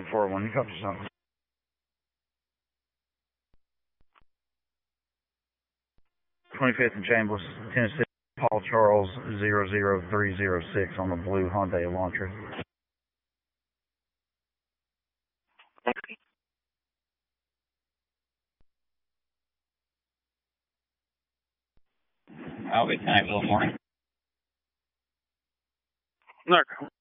741, you copy something. 25th and Chambers, Tennessee, Paul Charles 00306 on the blue Hyundai Elantra. I'll be tonight a little more. Okay.